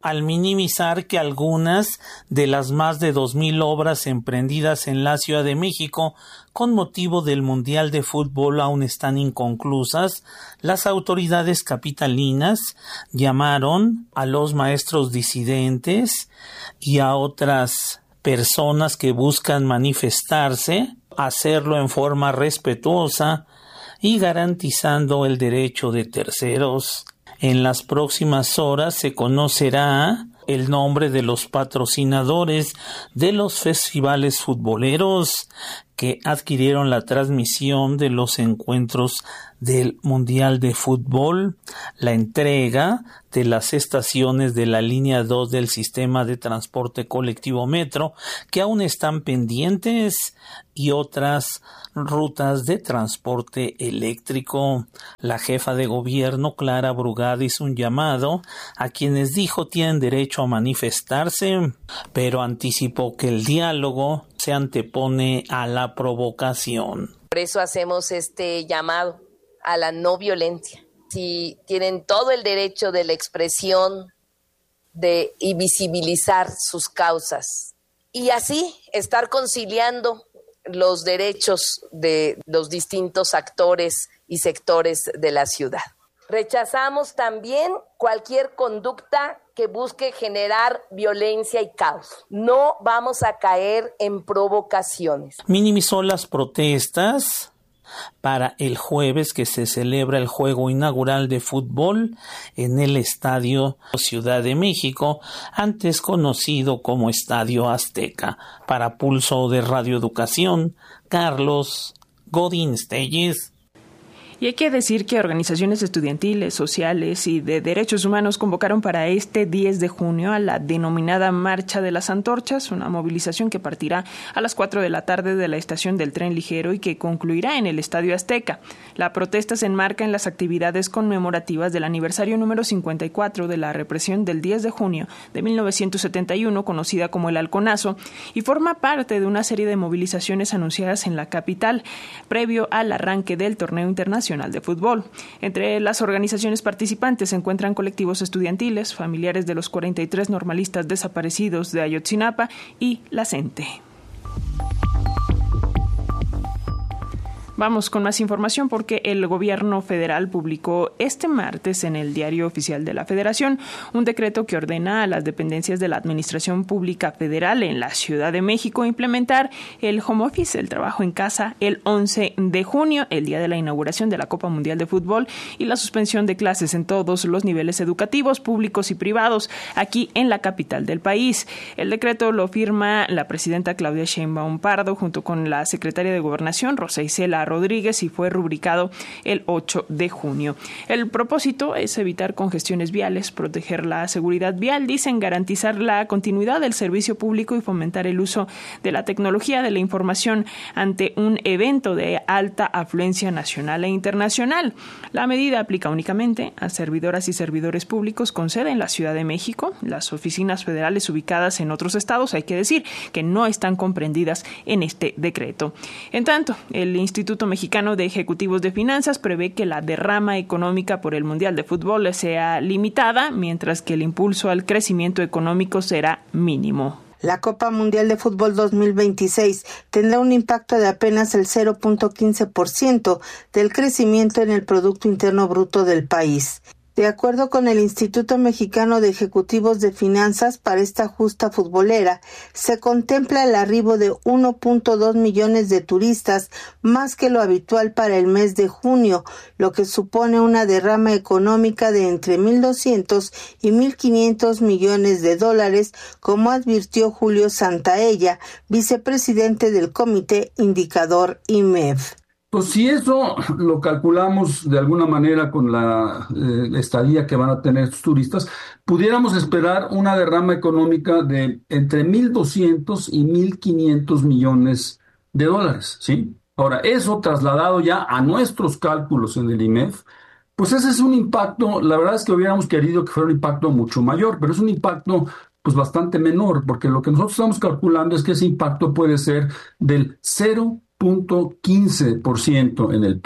al minimizar que algunas de las más de dos mil obras emprendidas en la Ciudad de México con motivo del Mundial de Fútbol aún están inconclusas, las autoridades capitalinas llamaron a los maestros disidentes y a otras personas que buscan manifestarse a hacerlo en forma respetuosa y garantizando el derecho de terceros. En las próximas horas se conocerá el nombre de los patrocinadores de los festivales futboleros que adquirieron la transmisión de los encuentros del Mundial de Fútbol, la entrega de las estaciones de la línea dos del sistema de transporte colectivo Metro, que aún están pendientes, y otras rutas de transporte eléctrico. La jefa de gobierno, Clara Brugada, hizo un llamado a quienes dijo tienen derecho a manifestarse, pero anticipó que el diálogo se antepone a la provocación. Por eso hacemos este llamado a la no violencia. Si tienen todo el derecho de la expresión de y visibilizar sus causas y así estar conciliando los derechos de los distintos actores y sectores de la ciudad. Rechazamos también cualquier conducta que busque generar violencia y caos. No vamos a caer en provocaciones. Minimizó las protestas para el jueves, que se celebra el juego inaugural de fútbol en el Estadio Ciudad de México, antes conocido como Estadio Azteca. Para Pulso de Radio Educación, Carlos Godín Stelles. Y hay que decir que organizaciones estudiantiles, sociales y de derechos humanos convocaron para este diez de junio a la denominada Marcha de las Antorchas, una movilización que partirá a las cuatro de la tarde de la estación del tren ligero y que concluirá en el Estadio Azteca. La protesta se enmarca en las actividades conmemorativas del aniversario número cincuenta y cuatro de la represión del diez de junio de mil novecientos setenta y uno, conocida como el Halconazo, y forma parte de una serie de movilizaciones anunciadas en la capital previo al arranque del torneo internacional de fútbol. Entre las organizaciones participantes se encuentran colectivos estudiantiles, familiares de los cuarenta y tres normalistas desaparecidos de Ayotzinapa y la CENTE. Vamos con más información porque el gobierno federal publicó este martes en el Diario Oficial de la Federación un decreto que ordena a las dependencias de la Administración Pública Federal en la Ciudad de México implementar el home office, el trabajo en casa, el once de junio, el día de la inauguración de la Copa Mundial de Fútbol, y la suspensión de clases en todos los niveles educativos, públicos y privados, aquí en la capital del país. El decreto lo firma la presidenta Claudia Sheinbaum Pardo junto con la secretaria de Gobernación, Rosa Isela Rodríguez, y fue rubricado el ocho de junio. El propósito es evitar congestiones viales, proteger la seguridad vial, dicen, garantizar la continuidad del servicio público y fomentar el uso de la tecnología de la información ante un evento de alta afluencia nacional e internacional. La medida aplica únicamente a servidoras y servidores públicos con sede en la Ciudad de México. Las oficinas federales ubicadas en otros estados, hay que decir, que no están comprendidas en este decreto. En tanto, el Instituto Mexicano de Ejecutivos de Finanzas prevé que la derrama económica por el Mundial de Fútbol sea limitada, mientras que el impulso al crecimiento económico será mínimo. La Copa Mundial de Fútbol dos mil veintiséis tendrá un impacto de apenas el cero punto quince por ciento del crecimiento en el Producto Interno Bruto del país. De acuerdo con el Instituto Mexicano de Ejecutivos de Finanzas, para esta justa futbolera se contempla el arribo de uno punto dos millones de turistas, más que lo habitual para el mes de junio, lo que supone una derrama económica de entre mil doscientos y mil quinientos millones de dólares, como advirtió Julio Santaella, vicepresidente del Comité Indicador I M E F. Pues si eso lo calculamos de alguna manera con la eh, estadía que van a tener estos turistas, pudiéramos esperar una derrama económica de entre mil doscientos y mil quinientos millones de dólares, ¿sí? Ahora, eso trasladado ya a nuestros cálculos en el I M E F, pues ese es un impacto, la verdad es que hubiéramos querido que fuera un impacto mucho mayor, pero es un impacto pues bastante menor, porque lo que nosotros estamos calculando es que ese impacto puede ser del cero punto quince por ciento en el P I B.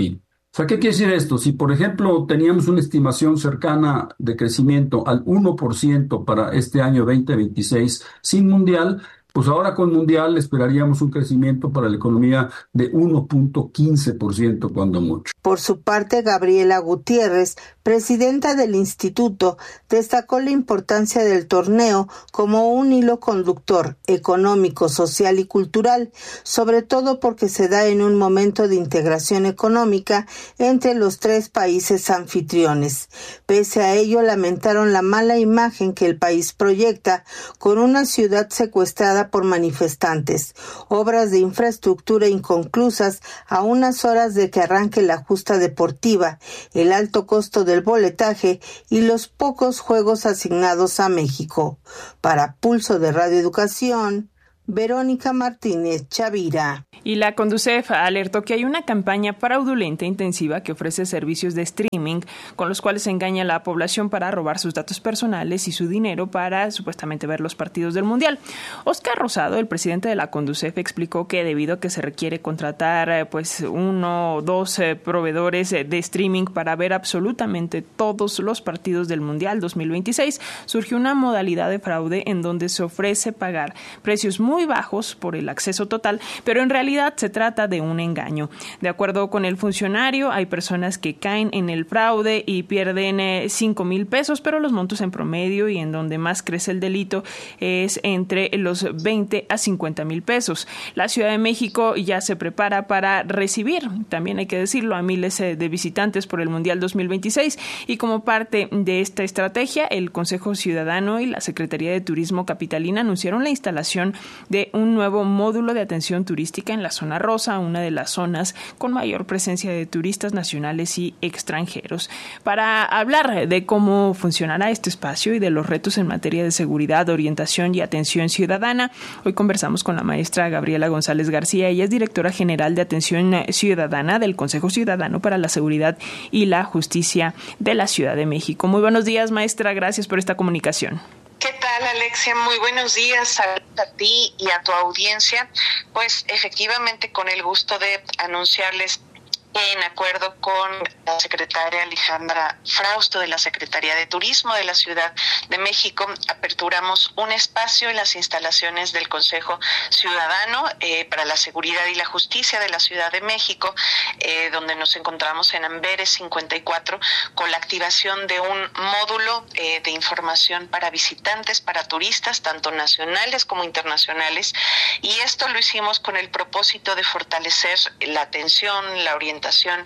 O sea, ¿qué quiere decir esto? Si, por ejemplo, teníamos una estimación cercana de crecimiento al uno por ciento para este año veinte veintiséis sin mundial, pues ahora con mundial esperaríamos un crecimiento para la economía de uno punto quince por ciento cuando mucho. Por su parte, Gabriela Gutiérrez, presidenta del instituto, destacó la importancia del torneo como un hilo conductor económico, social y cultural, sobre todo porque se da en un momento de integración económica entre los tres países anfitriones. Pese a ello, lamentaron la mala imagen que el país proyecta con una ciudad secuestrada por manifestantes, obras de infraestructura inconclusas a unas horas de que arranque la justa deportiva, el alto costo del boletaje y los pocos juegos asignados a México. Para Pulso de Radio Educación, Verónica Martínez Chavira. Y la Conducef alertó que hay una campaña fraudulenta intensiva que ofrece servicios de streaming con los cuales se engaña a la población para robar sus datos personales y su dinero para supuestamente ver los partidos del Mundial. Óscar Rosado, el presidente de la Conducef, explicó que debido a que se requiere contratar pues uno o dos eh, proveedores de streaming para ver absolutamente todos los partidos del Mundial dos mil veintiséis, surgió una modalidad de fraude en donde se ofrece pagar precios muy bajos por el acceso total, pero en realidad se trata de un engaño. De acuerdo con el funcionario, hay personas que caen en el fraude y pierden eh, cinco mil pesos, pero los montos en promedio y en donde más crece el delito es entre los veinte a cincuenta mil pesos. La Ciudad de México ya se prepara para recibir, también hay que decirlo, a miles eh, de visitantes por el Mundial dos mil veintiséis, y como parte de esta estrategia, el Consejo Ciudadano y la Secretaría de Turismo Capitalina anunciaron la instalación de un nuevo módulo de atención turística en la zona rosa, una de las zonas con mayor presencia de turistas nacionales y extranjeros. Para hablar de cómo funcionará este espacio y de los retos en materia de seguridad, orientación y atención ciudadana, hoy conversamos con la maestra Gabriela González García. Ella es directora general de Atención Ciudadana del Consejo Ciudadano para la Seguridad y la Justicia de la Ciudad de México. Muy buenos días, maestra. Gracias por esta comunicación. ¿Qué tal, Alexia? Muy buenos días. Saludos a ti y a tu audiencia. Pues efectivamente, con el gusto de anunciarles en acuerdo con la secretaria Alejandra Frausto de la Secretaría de Turismo de la Ciudad de México, aperturamos un espacio en las instalaciones del Consejo Ciudadano eh, para la Seguridad y la Justicia de la Ciudad de México, eh, donde nos encontramos en Amberes cincuenta y cuatro, con la activación de un módulo eh, de información para visitantes, para turistas, tanto nacionales como internacionales, y esto lo hicimos con el propósito de fortalecer la atención, la orientación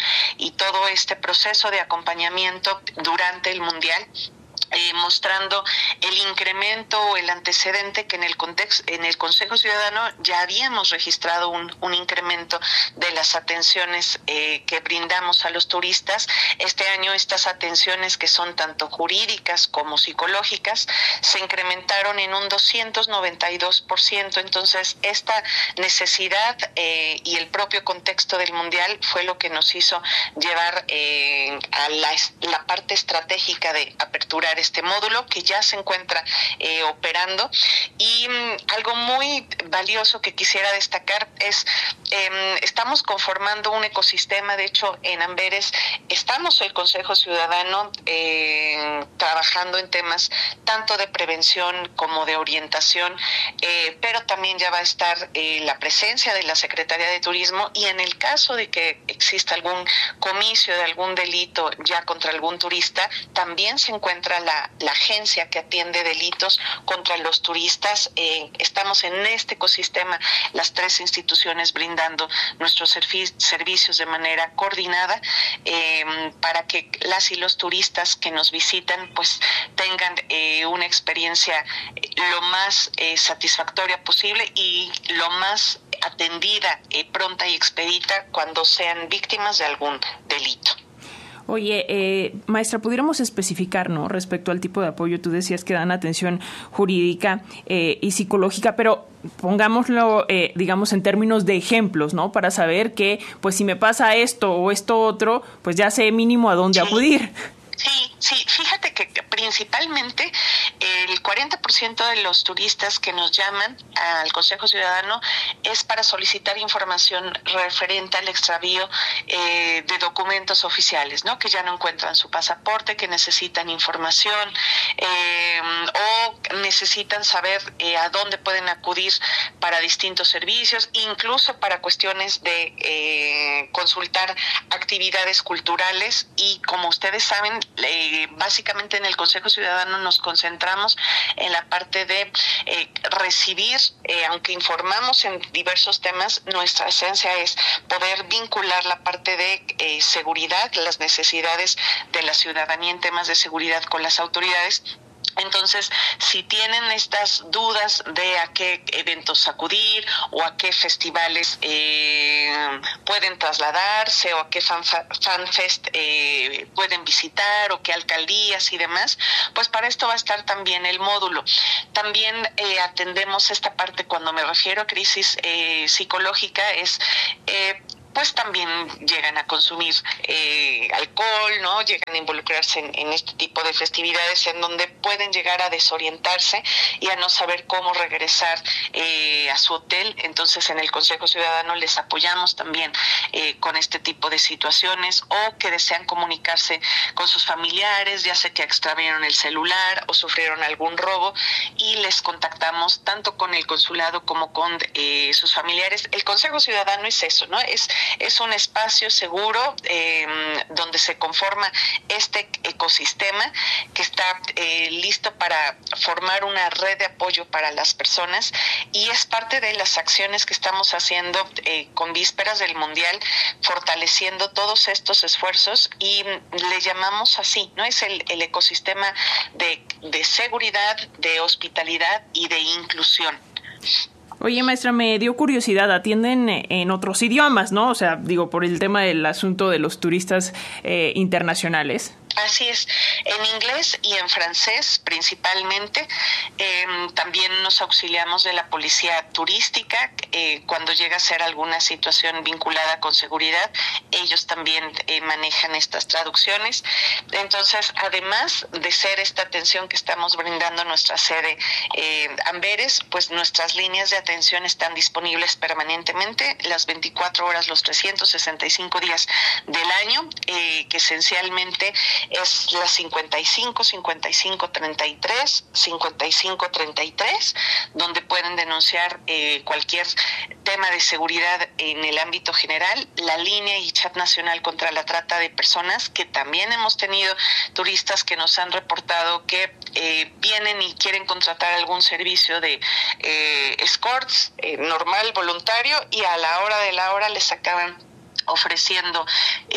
y todo este proceso de acompañamiento durante el Mundial. Eh, mostrando el incremento o el antecedente que en el contexto, en el Consejo Ciudadano ya habíamos registrado un, un incremento de las atenciones eh, que brindamos a los turistas. Este año estas atenciones, que son tanto jurídicas como psicológicas, se incrementaron en un doscientos noventa y dos por ciento. Entonces esta necesidad eh, y el propio contexto del Mundial fue lo que nos hizo llevar eh, a la, la parte estratégica de aperturar este módulo, que ya se encuentra eh, operando. Y um, algo muy valioso que quisiera destacar es eh, estamos conformando un ecosistema. De hecho, en Amberes estamos el Consejo Ciudadano eh, trabajando en temas tanto de prevención como de orientación, eh, pero también ya va a estar eh, la presencia de la Secretaría de Turismo, y en el caso de que exista algún comicio de algún delito ya contra algún turista, también se encuentra la, la agencia que atiende delitos contra los turistas. Eh, estamos en este ecosistema, las tres instituciones, brindando nuestros servi- servicios de manera coordinada eh, para que las y los turistas que nos visitan pues tengan eh, una experiencia lo más eh, satisfactoria posible y lo más atendida, eh, pronta y expedita cuando sean víctimas de algún delito. Oye, eh, maestra, ¿pudiéramos especificar, no, respecto al tipo de apoyo? Tú decías que dan atención jurídica eh, y psicológica, pero pongámoslo, eh, digamos, en términos de ejemplos, ¿no? Para saber que, pues, si me pasa esto o esto otro, pues ya sé mínimo a dónde sí. acudir. Sí, sí, fíjate que principalmente el cuarenta por ciento de los turistas que nos llaman al Consejo Ciudadano es para solicitar información referente al extravío eh, de documentos oficiales, ¿no? Que ya no encuentran su pasaporte, que necesitan información eh, o necesitan saber eh, a dónde pueden acudir para distintos servicios, incluso para cuestiones de eh, consultar actividades culturales. Y como ustedes saben, eh, básicamente en el Consejo Ciudadano nos concentramos en la parte de eh, recibir, eh, aunque informamos en diversos temas, nuestra esencia es poder vincular la parte de eh, seguridad, las necesidades de la ciudadanía en temas de seguridad con las autoridades. Entonces, si tienen estas dudas de a qué eventos acudir o a qué festivales eh, pueden trasladarse o a qué fan, fanfest eh, pueden visitar o qué alcaldías y demás, pues para esto va a estar también el módulo. También eh, atendemos esta parte cuando me refiero a crisis eh, psicológica, es... Eh, pues también llegan a consumir eh, alcohol, ¿no? Llegan a involucrarse en, en este tipo de festividades en donde pueden llegar a desorientarse y a no saber cómo regresar eh, a su hotel. Entonces, en el Consejo Ciudadano les apoyamos también eh, con este tipo de situaciones, o que desean comunicarse con sus familiares, ya sea que extraviaron el celular o sufrieron algún robo, y les contactamos tanto con el consulado como con eh, sus familiares. El Consejo Ciudadano es eso, ¿no? Es Es un espacio seguro eh, donde se conforma este ecosistema que está eh, listo para formar una red de apoyo para las personas, y es parte de las acciones que estamos haciendo eh, con vísperas del Mundial, fortaleciendo todos estos esfuerzos, y le llamamos así, ¿no? Es el, el ecosistema de, de seguridad, de hospitalidad y de inclusión. Oye, maestra, me dio curiosidad, atienden en otros idiomas, ¿no? O sea, digo, por el tema del asunto de los turistas eh, internacionales. Así es, en inglés y en francés principalmente. Eh, también nos auxiliamos de la policía turística eh, cuando llega a ser alguna situación vinculada con seguridad. Ellos también eh, manejan estas traducciones. Entonces, además de ser esta atención que estamos brindando en nuestra sede eh, Amberes, pues nuestras líneas de atención están disponibles permanentemente, las veinticuatro horas, los trescientos sesenta y cinco días del año, eh, que esencialmente es la cincuenta y cinco, cincuenta y cinco, treinta y tres, cincuenta y cinco, treinta y tres, donde pueden denunciar eh, cualquier tema de seguridad en el ámbito general. La línea y chat nacional contra la trata de personas, que también hemos tenido turistas que nos han reportado que eh, vienen y quieren contratar algún servicio de eh, escorts eh, normal, voluntario, y a la hora de la hora les acaban ofreciendo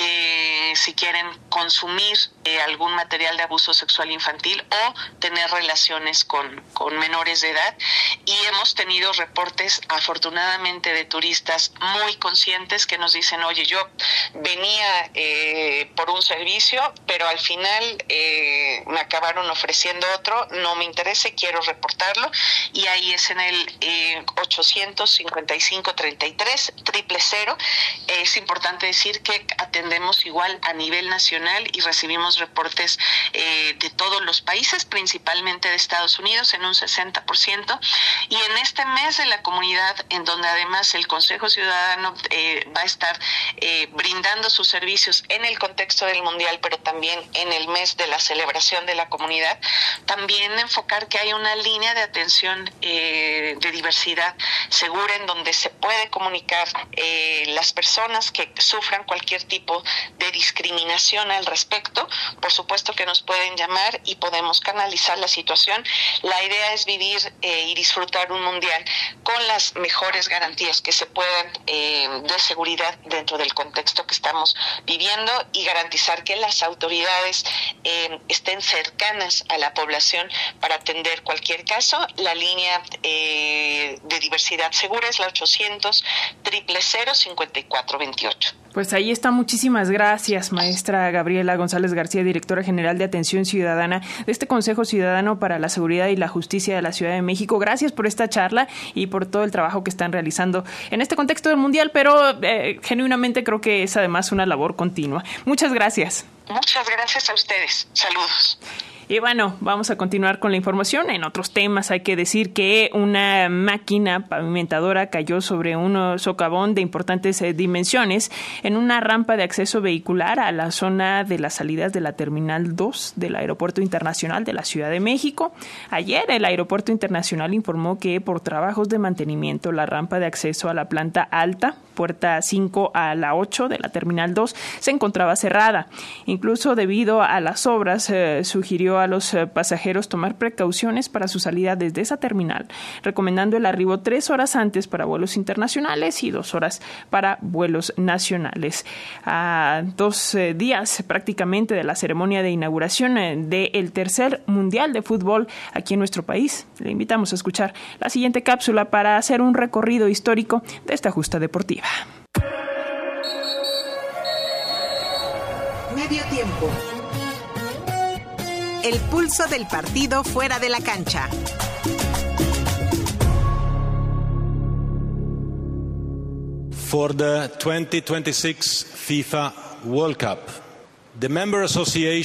eh, si quieren consumir eh, algún material de abuso sexual infantil o tener relaciones con, con menores de edad. Y hemos tenido reportes afortunadamente de turistas muy conscientes que nos dicen: oye, yo venía eh, por un servicio, pero al final eh, me acabaron ofreciendo otro, no me interesa, quiero reportarlo. Y ahí es en el eh, ochocientos cincuenta y cinco, treinta y tres, triple cero. Es importante importante decir que atendemos igual a nivel nacional y recibimos reportes eh, de todos los países, principalmente de Estados Unidos, en un sesenta por ciento. Y en este mes de la comunidad, en donde además el Consejo Ciudadano eh, va a estar eh, brindando sus servicios en el contexto del Mundial, pero también en el mes de la celebración de la comunidad, también enfocar que hay una línea de atención eh, de diversidad segura, en donde se puede comunicar eh, las personas que sufran cualquier tipo de discriminación al respecto. Por supuesto que nos pueden llamar y podemos canalizar la situación. La idea es vivir eh, y disfrutar un mundial con las mejores garantías que se puedan eh, de seguridad dentro del contexto que estamos viviendo, y garantizar que las autoridades eh, estén cercanas a la población para atender cualquier caso. La línea eh, de diversidad segura es la ochocientos, triple cero, cincuenta y cuatro veintiocho. Pues ahí está. Muchísimas gracias, maestra Gabriela González García, directora general de Atención Ciudadana de este Consejo Ciudadano para la Seguridad y la Justicia de la Ciudad de México. Gracias por esta charla y por todo el trabajo que están realizando en este contexto del Mundial, pero eh, genuinamente creo que es además una labor continua. Muchas gracias. Muchas gracias a ustedes. Saludos. Y bueno, vamos a continuar con la información. En otros temas hay que decir que una máquina pavimentadora cayó sobre un socavón de importantes eh, dimensiones en una rampa de acceso vehicular a la zona de las salidas de la Terminal dos del Aeropuerto Internacional de la Ciudad de México. Ayer el Aeropuerto Internacional informó que por trabajos de mantenimiento la rampa de acceso a la planta alta, puerta cinco a la ocho de la Terminal dos, se encontraba cerrada. Incluso debido a las obras, eh, sugirió a los eh, pasajeros tomar precauciones para su salida desde esa terminal, recomendando el arribo tres horas antes para vuelos internacionales y dos horas para vuelos nacionales. A dos eh, días prácticamente de la ceremonia de inauguración eh, del tercer Mundial de Fútbol aquí en nuestro país, le invitamos a escuchar la siguiente cápsula para hacer un recorrido histórico de esta justa deportiva. Medio tiempo. El pulso del partido fuera de la cancha. For the twenty twenty-six FIFA World Cup, the member association